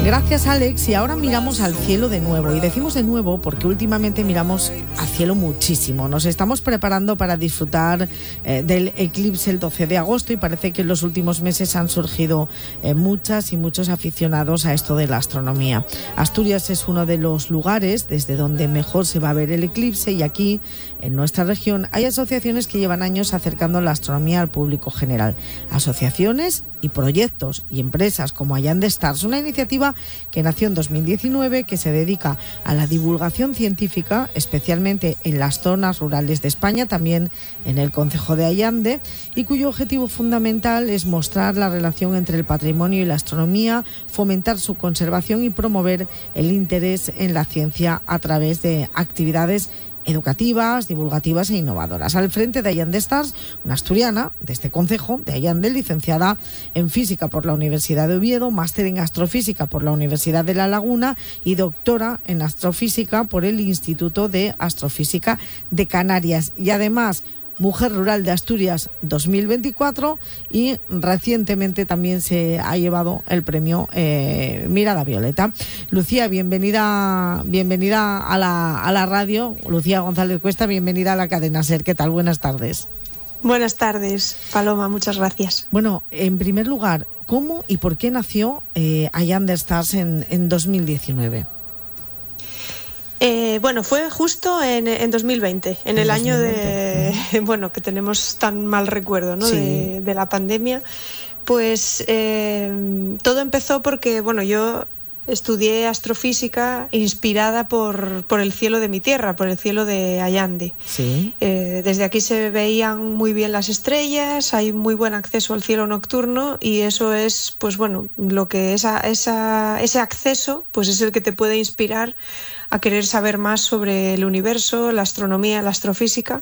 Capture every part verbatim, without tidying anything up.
Gracias, Alex. Y ahora miramos al cielo de nuevo. Y decimos de nuevo porque últimamente miramos al cielo muchísimo. Nos estamos preparando para disfrutar eh, del eclipse el doce de agosto y parece que en los últimos meses han surgido eh, muchas y muchos aficionados a esto de la astronomía. Asturias es uno de los lugares desde donde mejor se va a ver el eclipse y aquí, en nuestra región, hay asociaciones que llevan años acercando la astronomía al público general. Asociaciones y proyectos y empresas como Allande Stars, una iniciativa que nació en dos mil diecinueve, que se dedica a la divulgación científica, especialmente en las zonas rurales de España, también en el concejo de Allande, y cuyo objetivo fundamental es mostrar la relación entre el patrimonio y la astronomía, fomentar su conservación y promover el interés en la ciencia a través de actividades educativas, divulgativas e innovadoras. Al frente de Allande Stars, una asturiana de este concejo de Allande, licenciada en Física por la Universidad de Oviedo, máster en Astrofísica por la Universidad de La Laguna y doctora en Astrofísica por el Instituto de Astrofísica de Canarias. Y además, Mujer Rural de Asturias dos mil veinticuatro, y recientemente también se ha llevado el premio eh, Mirada Violeta. Lucía, bienvenida bienvenida a la, a la radio. Lucía González Cuesta, bienvenida a la cadena SER. ¿Qué tal? Buenas tardes. Buenas tardes, Paloma, muchas gracias. Bueno, en primer lugar, ¿cómo y por qué nació eh, Allande Stars en, en dos mil diecinueve? Eh, bueno, fue justo en, en dos mil veinte, en el año de, uh-huh. bueno, que tenemos tan mal recuerdo, ¿no? Sí. de, de la pandemia. Pues eh, todo empezó porque, bueno, yo estudié astrofísica inspirada por, por el cielo de mi tierra, por el cielo de Allande. Sí. Eh, desde aquí se veían muy bien las estrellas, hay muy buen acceso al cielo nocturno y eso es, pues bueno, lo que esa, esa, ese acceso, pues es el que te puede inspirar a querer saber más sobre el universo, la astronomía, la astrofísica.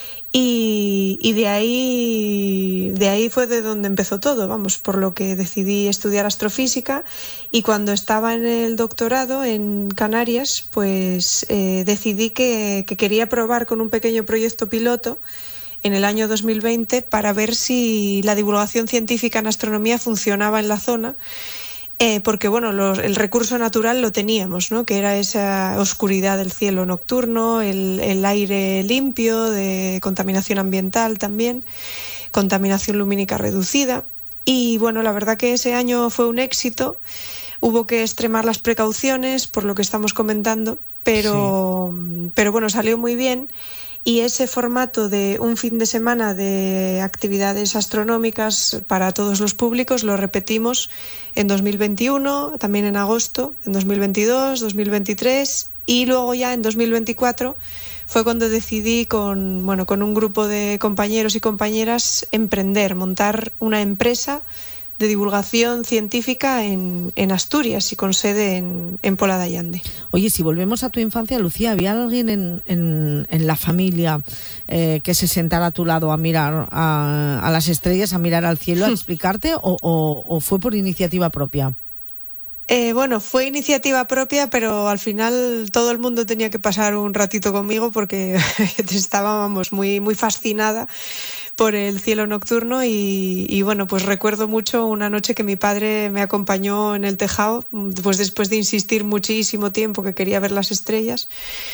Y, y de ahí de ahí fue de donde empezó todo, vamos, por lo que decidí estudiar astrofísica. Y cuando estaba en el doctorado en Canarias, pues eh, decidí que, que quería probar con un pequeño proyecto piloto en el año dos mil veinte para ver si la divulgación científica en astronomía funcionaba en la zona. Eh, porque bueno, los, el recurso natural lo teníamos, ¿no? Que era esa oscuridad del cielo nocturno, el, el aire limpio, de contaminación ambiental también, contaminación lumínica reducida. Y bueno, la verdad que ese año fue un éxito. Hubo que extremar las precauciones por lo que estamos comentando, pero, sí. pero bueno, salió muy bien. Y ese formato de un fin de semana de actividades astronómicas para todos los públicos lo repetimos en dos mil veintiuno, también en agosto, en dos mil veintidós, dos mil veintitrés y luego ya en dos mil veinticuatro fue cuando decidí con, bueno, con un grupo de compañeros y compañeras emprender, montar una empresa de divulgación científica en, en Asturias y con sede en, en Pola de Allande. Oye, si volvemos a tu infancia, Lucía, ¿había alguien en, en, en la familia eh, que se sentara a tu lado a mirar a, a las estrellas, a mirar al cielo, a explicarte o, o, o fue por iniciativa propia? Eh, bueno, fue iniciativa propia, pero al final todo el mundo tenía que pasar un ratito conmigo porque estábamos muy, muy fascinada por el cielo nocturno y, y bueno, pues recuerdo mucho una noche que mi padre me acompañó en el tejado, pues después de insistir muchísimo tiempo que quería ver las estrellas.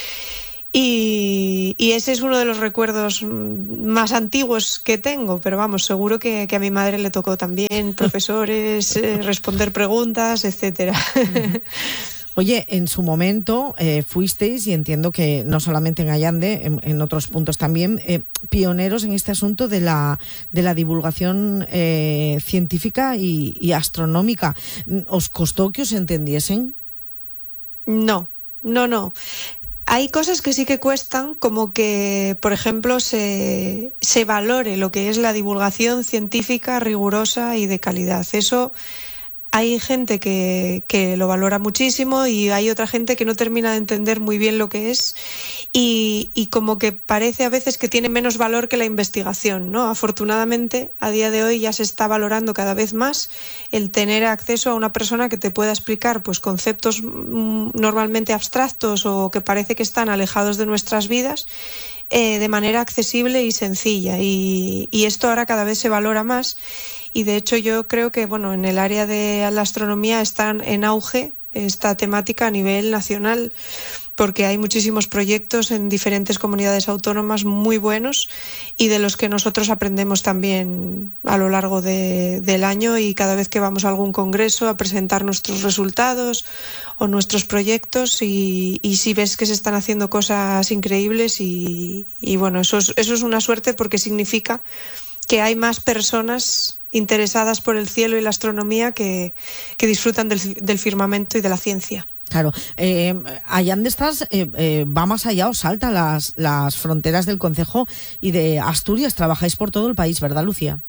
Y, y ese es uno de los recuerdos más antiguos que tengo, pero vamos, seguro que, que a mi madre le tocó también profesores, eh, responder preguntas, etcétera. Oye, en su momento eh, fuisteis, y entiendo que no solamente en Allande, en, en otros puntos también, eh, pioneros en este asunto de la, de la divulgación eh, científica y, y astronómica. ¿Os costó que os entendiesen? No, no, no. Hay cosas que sí que cuestan, como que, por ejemplo, se, se valore lo que es la divulgación científica rigurosa y de calidad. Eso hay gente que, que lo valora muchísimo y hay otra gente que no termina de entender muy bien lo que es y, y como que parece a veces que tiene menos valor que la investigación, ¿no? Afortunadamente, a día de hoy ya se está valorando cada vez más el tener acceso a una persona que te pueda explicar pues conceptos normalmente abstractos o que parece que están alejados de nuestras vidas eh, de manera accesible y sencilla. Y, y esto ahora cada vez se valora más. Y de hecho yo creo que bueno, en el área de la astronomía están en auge esta temática a nivel nacional, porque hay muchísimos proyectos en diferentes comunidades autónomas muy buenos y de los que nosotros aprendemos también a lo largo de, del año, y cada vez que vamos a algún congreso a presentar nuestros resultados o nuestros proyectos, y, y sí ves que se están haciendo cosas increíbles y, y bueno, eso es, eso es una suerte, porque significa que hay más personas interesadas por el cielo y la astronomía que, que disfrutan del, del firmamento y de la ciencia. Claro, eh, Allande Stars eh, eh, va más allá, os salta las, las fronteras del concejo y de Asturias. Trabajáis por todo el país, ¿verdad, Lucía?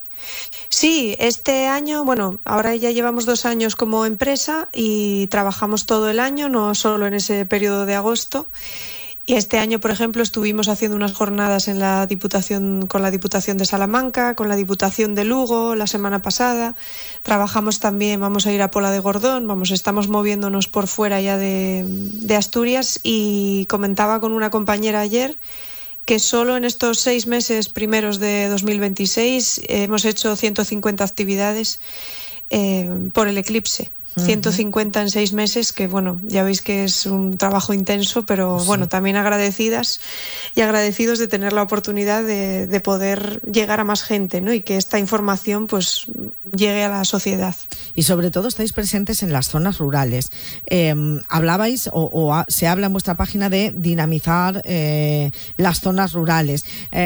Sí, este año, bueno, ahora ya llevamos dos años como empresa y trabajamos todo el año, no solo en ese periodo de agosto. Y este año, por ejemplo, estuvimos haciendo unas jornadas en la Diputación, con la Diputación de Salamanca, con la Diputación de Lugo la semana pasada. Trabajamos también, vamos a ir a Pola de Gordón, vamos, estamos moviéndonos por fuera ya de, de Asturias, y comentaba con una compañera ayer que solo en estos seis meses primeros de dos mil veintiséis eh, hemos hecho ciento cincuenta actividades eh, por el eclipse. ciento cincuenta en seis meses, que bueno, ya veis que es un trabajo intenso, pero sí. Bueno, también agradecidas y agradecidos de tener la oportunidad de, de poder llegar a más gente, ¿no? Y que esta información pues llegue a la sociedad. Y sobre todo estáis presentes en las zonas rurales. Eh, hablabais o, o a, se habla en vuestra página de dinamizar eh, las zonas rurales.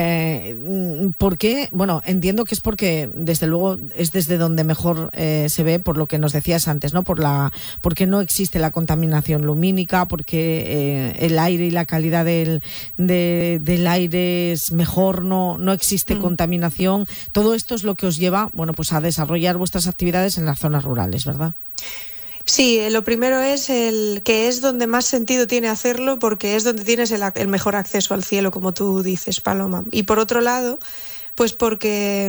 Eh, ¿Por qué? Bueno, entiendo que es porque desde luego es desde donde mejor eh, se ve, por lo que nos decías antes, ¿no? Por la, porque no existe la contaminación lumínica, porque eh, el aire y la calidad del, de, del aire es mejor, no, no existe mm. contaminación. Todo esto es lo que os lleva, bueno, pues a desarrollar vuestras actividades en las zonas rurales, ¿verdad? Sí, lo primero es el que es donde más sentido tiene hacerlo, porque es donde tienes el, el mejor acceso al cielo, como tú dices, Paloma. Y por otro lado, pues porque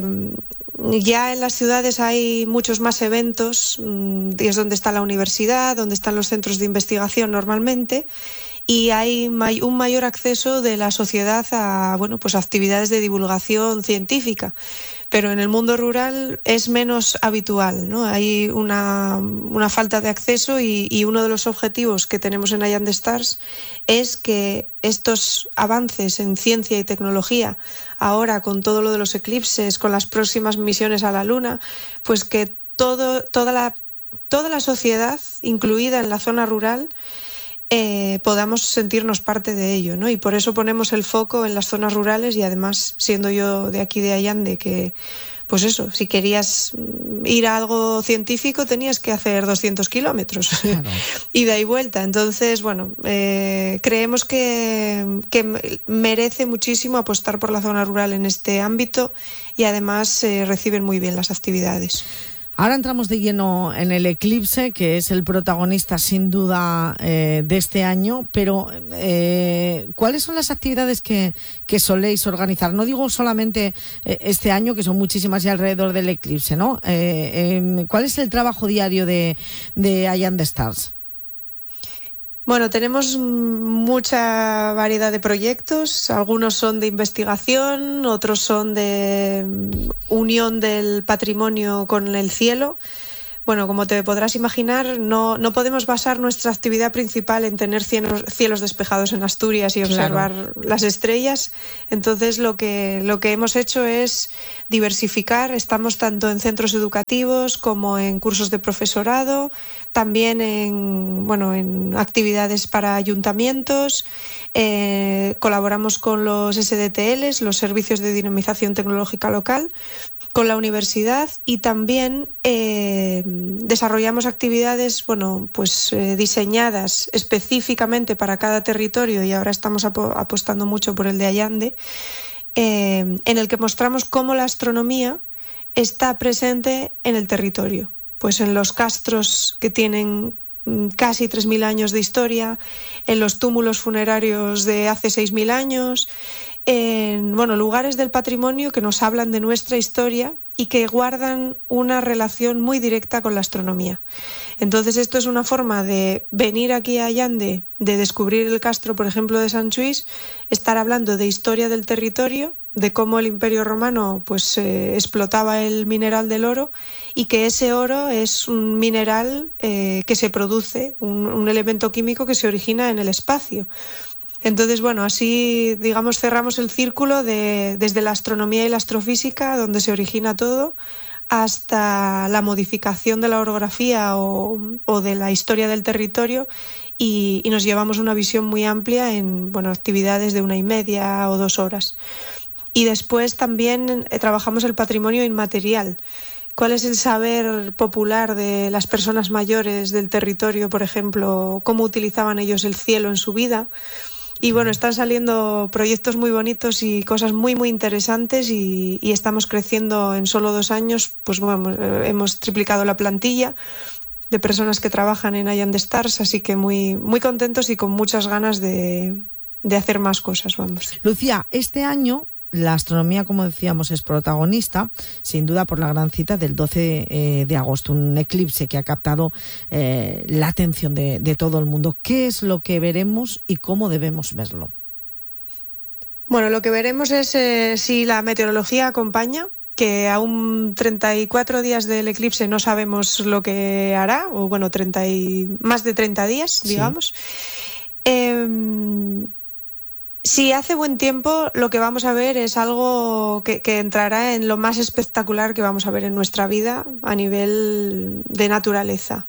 ya en las ciudades hay muchos más eventos, y es donde está la universidad, donde están los centros de investigación normalmente, y hay may- un mayor acceso de la sociedad a, bueno, pues actividades de divulgación científica. Pero en el mundo rural es menos habitual, ¿no? Hay una, una falta de acceso, y, y uno de los objetivos que tenemos en Allande Stars es que estos avances en ciencia y tecnología, ahora con todo lo de los eclipses, con las próximas misiones a la Luna, pues que todo, toda la, toda la sociedad, incluida en la zona rural, Eh, podamos sentirnos parte de ello, ¿no? Y por eso ponemos el foco en las zonas rurales, y además, siendo yo de aquí de Allande, que pues eso, si querías ir a algo científico tenías que hacer doscientos kilómetros, claro. Ida y vuelta. Entonces, bueno, eh, creemos que, que merece muchísimo apostar por la zona rural en este ámbito, y además eh, reciben muy bien las actividades. Ahora entramos de lleno en el eclipse, que es el protagonista sin duda eh, de este año, pero eh, ¿cuáles son las actividades que, que soléis organizar? No digo solamente eh, este año, que son muchísimas ya alrededor del eclipse, ¿no? Eh, eh, ¿Cuál es el trabajo diario de, de Allande Stars? Bueno, tenemos mucha variedad de proyectos, algunos son de investigación, otros son de unión del patrimonio con el cielo. Bueno, como te podrás imaginar, no, no podemos basar nuestra actividad principal en tener cielos, cielos despejados en Asturias y observar claro. las estrellas. Entonces, lo que, lo que hemos hecho es diversificar. Estamos tanto en centros educativos como en cursos de profesorado, también en, bueno, en actividades para ayuntamientos. Eh, colaboramos con los S D T Ls, los Servicios de Dinamización Tecnológica Local, con la universidad, y también eh, desarrollamos actividades, bueno, pues eh, diseñadas específicamente para cada territorio, y ahora estamos ap- apostando mucho por el de Allande, eh, en el que mostramos cómo la astronomía está presente en el territorio, pues en los castros que tienen casi tres mil años de historia, en los túmulos funerarios de hace seis mil años, en bueno, lugares del patrimonio que nos hablan de nuestra historia y que guardan una relación muy directa con la astronomía. Entonces, esto es una forma de venir aquí a Allande, de descubrir el castro, por ejemplo, de Sant Lluís, estar hablando de historia del territorio de cómo el Imperio Romano pues eh, explotaba el mineral del oro y que ese oro es un mineral eh, que se produce, un, un elemento químico que se origina en el espacio. Entonces, bueno, así, digamos, cerramos el círculo de, desde la astronomía y la astrofísica, donde se origina todo, hasta la modificación de la orografía o, o de la historia del territorio y, y nos llevamos una visión muy amplia en, bueno, actividades de una y media o dos horas. Y después también eh, trabajamos el patrimonio inmaterial. ¿Cuál es el saber popular de las personas mayores del territorio, por ejemplo? ¿Cómo utilizaban ellos el cielo en su vida? Y bueno, están saliendo proyectos muy bonitos y cosas muy, muy interesantes y, y estamos creciendo en solo dos años. Pues bueno, hemos triplicado la plantilla de personas que trabajan en I Am the Stars, así que muy, muy contentos y con muchas ganas de, de hacer más cosas, vamos. Lucía, este año la astronomía, como decíamos, es protagonista, sin duda por la gran cita del doce eh, de agosto, un eclipse que ha captado eh, la atención de, de todo el mundo. ¿Qué es lo que veremos y cómo debemos verlo? Bueno, lo que veremos es eh, si la meteorología acompaña, que aún treinta y cuatro días del eclipse no sabemos lo que hará, o bueno, treinta y, más de treinta días, digamos. Sí. Eh, Si hace buen tiempo, lo que vamos a ver es algo que, que entrará en lo más espectacular que vamos a ver en nuestra vida a nivel de naturaleza.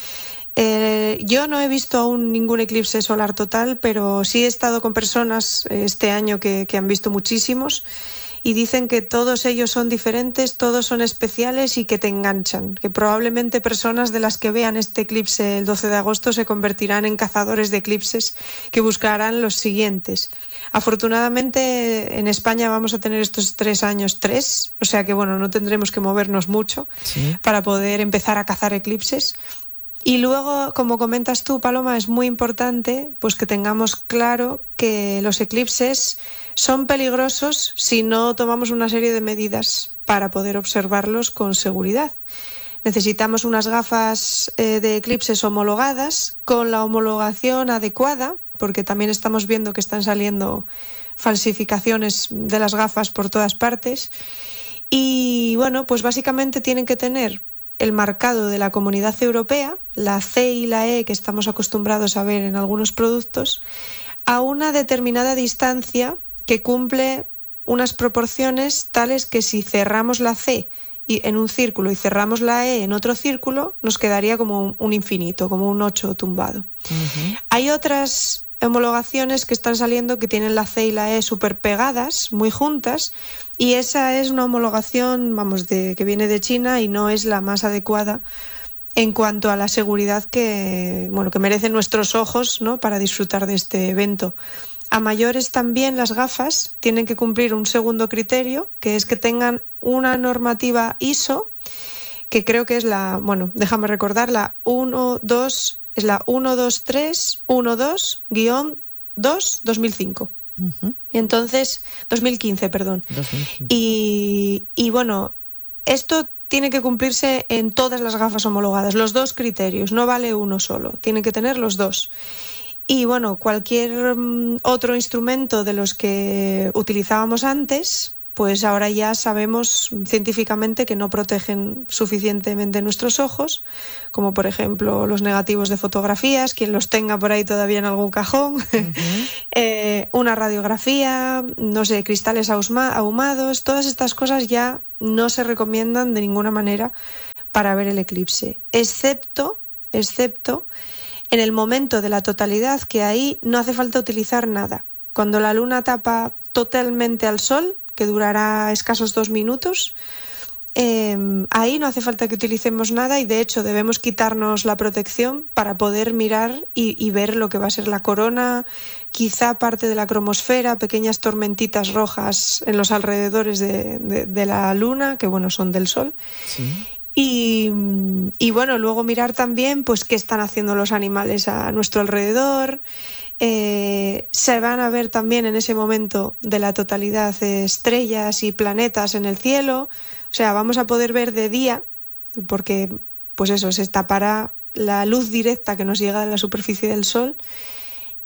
Eh, yo no he visto aún ningún eclipse solar total, pero sí he estado con personas este año que, que han visto muchísimos y dicen que todos ellos son diferentes, todos son especiales y que te enganchan, que probablemente personas de las que vean este eclipse el doce de agosto se convertirán en cazadores de eclipses que buscarán los siguientes. Afortunadamente en España vamos a tener estos tres años tres, o sea que bueno, no tendremos que movernos mucho sí. para poder empezar a cazar eclipses. Y luego, como comentas tú, Paloma, es muy importante pues que tengamos claro que los eclipses son peligrosos si no tomamos una serie de medidas para poder observarlos con seguridad. Necesitamos unas gafas eh, de eclipses homologadas con la homologación adecuada, porque también estamos viendo que están saliendo falsificaciones de las gafas por todas partes. Y bueno, pues básicamente tienen que tener el marcado de la Comunidad Europea, la C y la E que estamos acostumbrados a ver en algunos productos, a una determinada distancia que cumple unas proporciones tales que si cerramos la C en un círculo y cerramos la E en otro círculo, nos quedaría como un infinito, como un ocho tumbado. Uh-huh. Hay otras homologaciones que están saliendo que tienen la C y la E súper pegadas, muy juntas, y esa es una homologación, vamos, de, que viene de China y no es la más adecuada en cuanto a la seguridad que, bueno, que merecen nuestros ojos, ¿no?, para disfrutar de este evento. A mayores también las gafas tienen que cumplir un segundo criterio, que es que tengan una normativa I S O, que creo que es la, bueno, déjame recordar, la uno dos, es la uno dos tres uno dos guión dos dos mil cinco. Uh-huh. Entonces, dos mil quince, perdón. dos mil quince. Y, y bueno, esto tiene que cumplirse en todas las gafas homologadas, los dos criterios, no vale uno solo, tienen que tener los dos. Y bueno, cualquier um, otro instrumento de los que utilizábamos antes, pues ahora ya sabemos científicamente que no protegen suficientemente nuestros ojos, como por ejemplo los negativos de fotografías, quien los tenga por ahí todavía en algún cajón, uh-huh. eh, una radiografía, no sé, cristales ahumados, todas estas cosas ya no se recomiendan de ninguna manera para ver el eclipse, excepto, excepto en el momento de la totalidad, que ahí no hace falta utilizar nada. Cuando la luna tapa totalmente al sol, que durará escasos dos minutos, eh, ahí no hace falta que utilicemos nada y de hecho debemos quitarnos la protección para poder mirar y, y ver lo que va a ser la corona, quizá parte de la cromosfera, pequeñas tormentitas rojas en los alrededores de, de, de la luna, que bueno, son del sol. Sí. Y, y bueno, luego mirar también pues qué están haciendo los animales a nuestro alrededor. Eh, se van a ver también en ese momento de la totalidad de estrellas y planetas en el cielo, o sea, vamos a poder ver de día, porque pues eso, se tapará la luz directa que nos llega de la superficie del sol,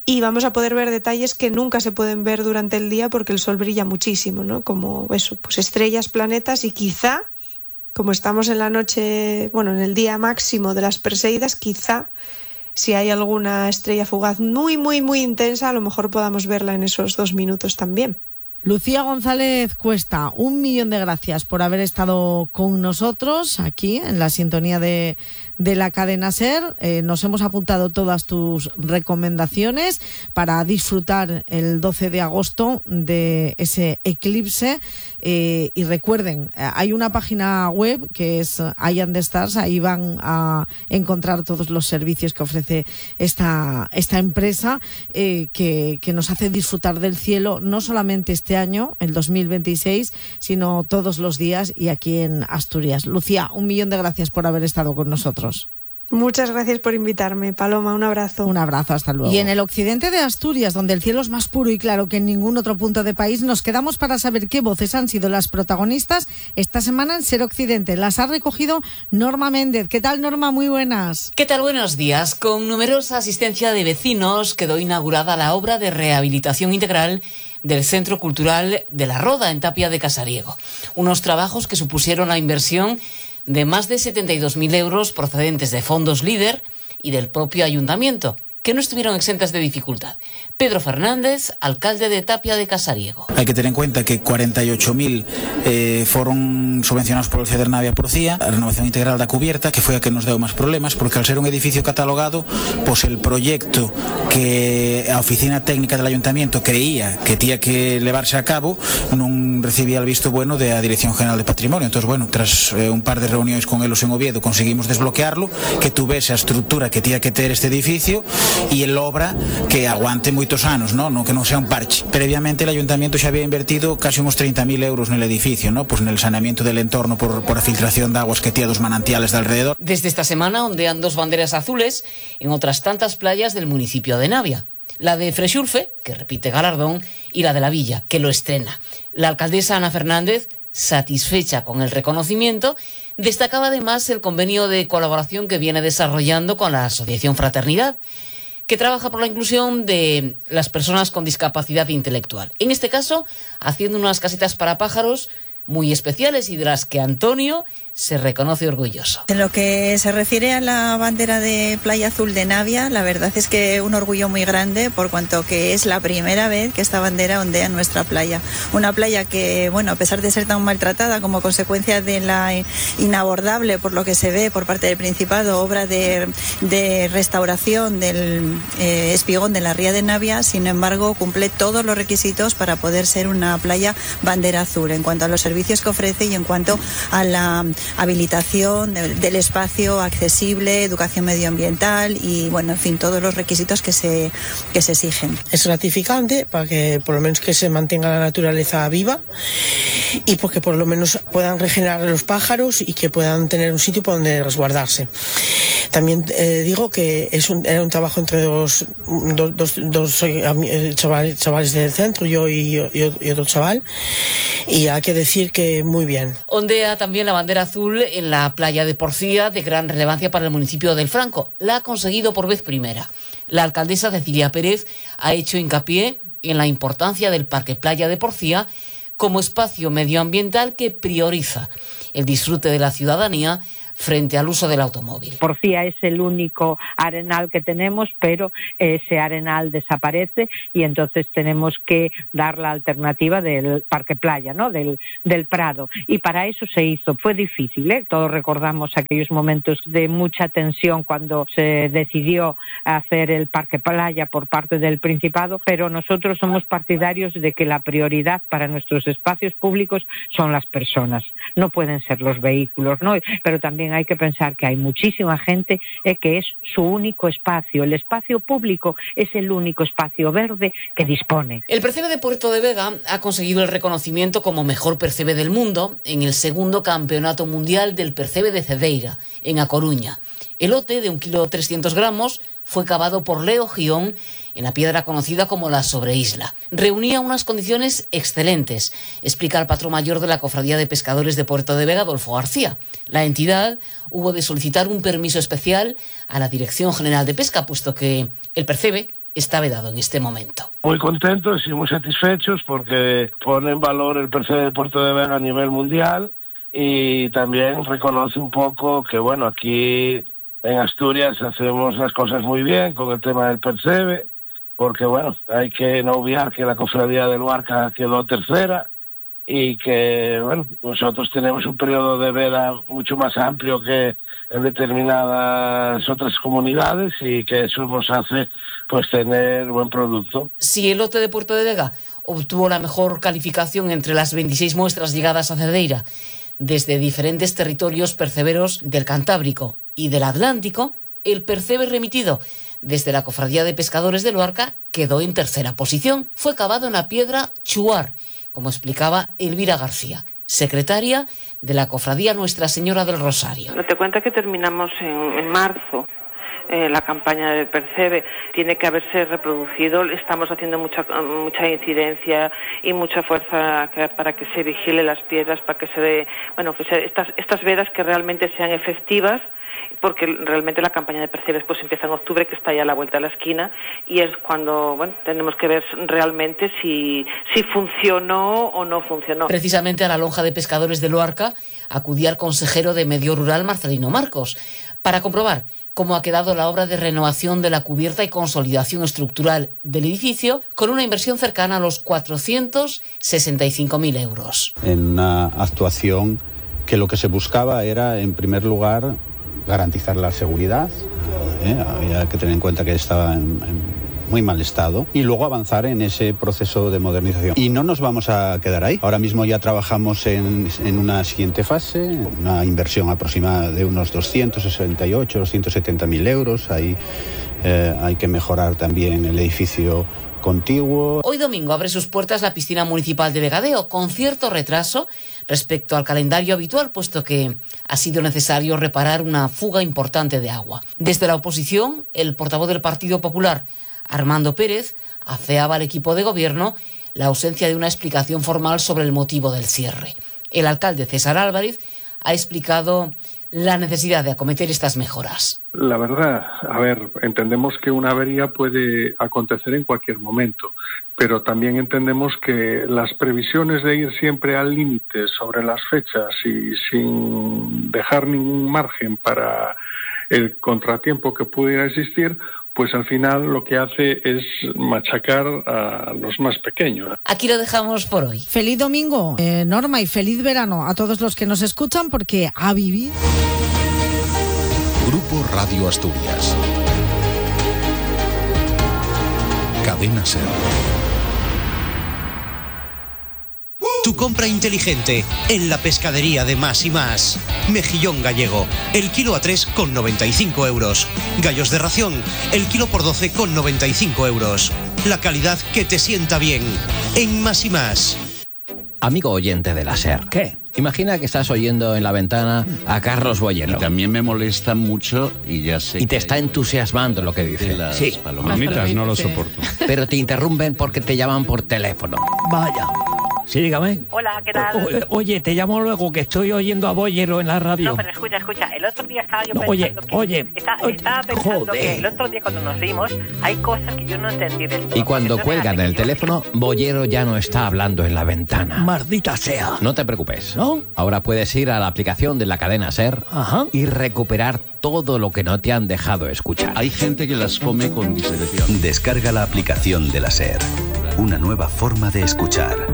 y vamos a poder ver detalles que nunca se pueden ver durante el día porque el sol brilla muchísimo, ¿no? Como eso, pues estrellas, planetas y quizá, como estamos en la noche, bueno, en el día máximo de las Perseidas, quizá si hay alguna estrella fugaz muy, muy, muy intensa, a lo mejor podamos verla en esos dos minutos también. Lucía González Cuesta, un millón de gracias por haber estado con nosotros aquí en la sintonía de, de la cadena SER. Eh, nos hemos apuntado todas tus recomendaciones para disfrutar el doce de agosto de ese eclipse. Eh, y recuerden, hay una página web que es Eye and the Stars, ahí van a encontrar todos los servicios que ofrece esta, esta empresa eh, que, que nos hace disfrutar del cielo, no solamente este año, el dos mil veintiséis, sino todos los días y aquí en Asturias. Lucía, un millón de gracias por haber estado con nosotros. Muchas gracias por invitarme, Paloma, un abrazo. Un abrazo, hasta luego. Y en el occidente de Asturias, donde el cielo es más puro y claro que en ningún otro punto del país, nos quedamos para saber qué voces han sido las protagonistas esta semana en Ser Occidente. Las ha recogido Norma Méndez. ¿Qué tal, Norma? Muy buenas. ¿Qué tal? Buenos días. Con numerosa asistencia de vecinos quedó inaugurada la obra de rehabilitación integral del Centro Cultural de la Roda en Tapia de Casariego. Unos trabajos que supusieron la inversión de más de setenta y dos mil euros procedentes de fondos LEADER y del propio ayuntamiento, que no estuvieron exentas de dificultad. Pedro Fernández, alcalde de Tapia de Casariego. Hay que tener en cuenta que cuarenta y ocho mil eh, fueron subvencionados por el FEDER Navia por C I A, a renovación integral da cubierta, que foi a que nos deu máis problemas, porque al ser un edificio catalogado, pues el proyecto que a oficina técnica del ayuntamiento creía que tía que levarse a cabo non recibía el visto bueno de a Dirección General de Patrimonio. Entonces, bueno, tras eh, un par de reuniones con elos en Oviedo conseguimos desbloquearlo, que tuvese a estructura que tía que ter este edificio e el obra que aguante moitos anos, ¿no? No, que non sea un parche. Previamente el ayuntamiento xa había invertido casi unos treinta mil euros en el edificio, ¿no? Pues en el saneamiento del entorno por, por la filtración de aguas que tía dos manantiales de alrededor. Desde esta semana ondean dos banderas azules en otras tantas playas del municipio de Navia. La de Freixurfe, que repite galardón, y la de La Villa, que lo estrena. La alcaldesa Ana Fernández, satisfecha con el reconocimiento, destacaba además el convenio de colaboración que viene desarrollando con la Asociación Fraternidad, que trabaja por la inclusión de las personas con discapacidad intelectual. En este caso, haciendo unas casetas para pájaros muy especiales y de las que Antonio se reconoce orgulloso. En lo que se refiere a la bandera de Playa Azul de Navia, la verdad es que un orgullo muy grande por cuanto que es la primera vez que esta bandera ondea en nuestra playa. Una playa que, bueno, a pesar de ser tan maltratada como consecuencia de la inabordable, por lo que se ve por parte del Principado, obra de, de restauración del eh, espigón de la ría de Navia, sin embargo, cumple todos los requisitos para poder ser una playa bandera azul en cuanto a los servicios que ofrece y en cuanto a la habilitación de, del espacio accesible, educación medioambiental y, bueno, en fin, todos los requisitos que se, que se exigen. Es gratificante para que por lo menos que se mantenga la naturaleza viva y porque por lo menos puedan regenerar los pájaros y que puedan tener un sitio para donde resguardarse. También eh, digo que es un, era un trabajo entre dos, dos, dos, dos eh, chavales, chavales del centro, yo y, y, y otro chaval, y hay que decir que muy bien. Ondea también la bandera azul en la playa de Porcía, de gran relevancia para el municipio del Franco. La ha conseguido por vez primera. La alcaldesa Cecilia Pérez ha hecho hincapié en la importancia del Parque Playa de Porcía como espacio medioambiental que prioriza el disfrute de la ciudadanía frente al uso del automóvil. Porcía es el único arenal que tenemos, pero ese arenal desaparece y entonces tenemos que dar la alternativa del Parque Playa, ¿no? Del, del Prado. Y para eso se hizo. Fue difícil, ¿eh? Todos recordamos aquellos momentos de mucha tensión cuando se decidió hacer el Parque Playa por parte del Principado, pero nosotros somos partidarios de que la prioridad para nuestros espacios públicos son las personas. No pueden ser los vehículos, ¿no? Pero también hay que pensar que hay muchísima gente eh, que es su único espacio. El espacio público es el único espacio verde que dispone. El percebe de Puerto de Vega ha conseguido el reconocimiento como mejor percebe del mundo en el segundo campeonato mundial del percebe de Cedeira, en A Coruña. El lote de un kilo trescientos gramos fue cavado por Leo Gión en la piedra conocida como la Sobreisla. Reunía unas condiciones excelentes, explica el patrón mayor de la Cofradía de Pescadores de Puerto de Vega, Adolfo García. La entidad hubo de solicitar un permiso especial a la Dirección General de Pesca, puesto que el percebe está vedado en este momento. Muy contentos y muy satisfechos porque pone en valor el Percebe de Puerto de Vega a nivel mundial y también reconoce un poco que, bueno, aquí en Asturias hacemos las cosas muy bien con el tema del Percebe, porque, bueno, hay que no obviar que la Cofradía de Luarca quedó tercera y que, bueno, nosotros tenemos un periodo de veda mucho más amplio que en determinadas otras comunidades y que eso nos hace pues tener buen producto. Si el lote de Puerto de Vega obtuvo la mejor calificación entre las veintiséis muestras llegadas a Cerdeira desde diferentes territorios perceberos del Cantábrico y del Atlántico, el percebe remitido desde la Cofradía de Pescadores de Luarca quedó en tercera posición. Fue cavado en la piedra Chuar, como explicaba Elvira García, secretaria de la Cofradía Nuestra Señora del Rosario. No te cuenta que terminamos en, en marzo. Eh, la campaña del Percebe tiene que haberse reproducido. Estamos haciendo mucha mucha incidencia y mucha fuerza para que se vigile las piedras, para que se dé, bueno, que se, estas estas vedas que realmente sean efectivas, porque realmente la campaña de Percebes pues empieza en octubre, que está ya a la vuelta de la esquina, y es cuando, bueno, tenemos que ver realmente si, si funcionó o no funcionó. Precisamente a la lonja de Pescadores de Luarca acudía el consejero de Medio Rural, Marcelino Marcos, para comprobar cómo ha quedado la obra de renovación de la cubierta y consolidación estructural del edificio, con una inversión cercana a los cuatrocientos sesenta y cinco mil euros. En una actuación que lo que se buscaba era, en primer lugar, garantizar la seguridad, ¿eh? Había que tener en cuenta que estaba en, en muy mal estado, y luego avanzar en ese proceso de modernización. Y no nos vamos a quedar ahí. Ahora mismo ya trabajamos en, en una siguiente fase, una inversión aproximada de unos doscientos sesenta y ocho, doscientos setenta mil euros. Ahí eh, hay que mejorar también el edificio contiguo. Hoy domingo abre sus puertas la piscina municipal de Vegadeo, con cierto retraso respecto al calendario habitual, puesto que ha sido necesario reparar una fuga importante de agua. Desde la oposición, el portavoz del Partido Popular, Armando Pérez, afeaba al equipo de gobierno la ausencia de una explicación formal sobre el motivo del cierre. El alcalde César Álvarez ha explicado la necesidad de acometer estas mejoras. La verdad, a ver, entendemos que una avería puede acontecer en cualquier momento, pero también entendemos que las previsiones de ir siempre al límite sobre las fechas y sin dejar ningún margen para el contratiempo que pudiera existir, pues al final lo que hace es machacar a los más pequeños. Aquí lo dejamos por hoy. Feliz domingo, eh, Norma, y feliz verano a todos los que nos escuchan, porque a vivir. Grupo Radio Asturias. Cadena SER. Tu compra inteligente en la pescadería de Más y Más. Mejillón gallego, el kilo a tres con noventa y cinco euros. Gallos de ración, el kilo por doce con noventa y cinco euros. La calidad que te sienta bien. En Más y Más. Amigo oyente de la SER. ¿Qué? Imagina que estás oyendo en la ventana a Carlos Boyero. Y también me molesta mucho y ya sé. Y te está entusiasmando lo que dice. Las sí. palomitas no lo soporto. Pero te interrumpen porque te llaman por teléfono. Vaya. Sí, dígame. Hola, ¿qué tal? O, oye, te llamo luego, que estoy oyendo a Boyero en la radio. No, pero escucha, escucha. El otro día estaba yo no, pensando oye, que... Oye, está, oye. Estaba pensando Joder. que el otro día cuando nos vimos hay cosas que yo no entendí del todo. Y cuando cuelgan el teléfono, Boyero ya no está hablando en la ventana. Maldita sea. No te preocupes. ¿No? Ahora puedes ir a la aplicación de la cadena SER. Ajá. Y recuperar todo lo que no te han dejado escuchar. Hay gente que las come con discreción. Descarga la aplicación de la SER. Una nueva forma de escuchar.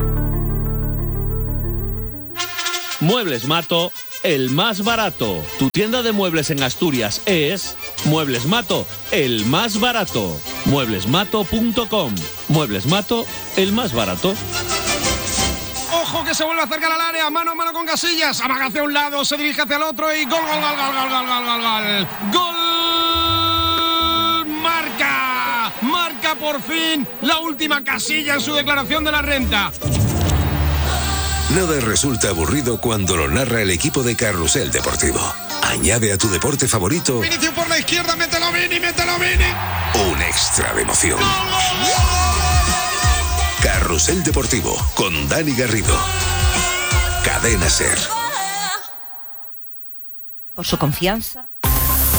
Muebles Mato, el más barato. Tu tienda de muebles en Asturias es Muebles Mato, el más barato. muebles mato punto com. Muebles Mato, el más barato. Ojo que se vuelve a acercar al área, mano a mano con Casillas, amaga hacia un lado, se dirige hacia el otro y gol, gol, gol, gol, gol, gol, gol, gol, gol. Gol, marca, marca por fin la última Casilla en su declaración de la renta. Nada resulta aburrido cuando lo narra el equipo de Carrusel Deportivo. Añade a tu deporte favorito Vinicius por la izquierda, mételo Vini, mételo Vini. un extra de emoción. Carrusel Deportivo con Dani Garrido. Cadena SER. Por su confianza.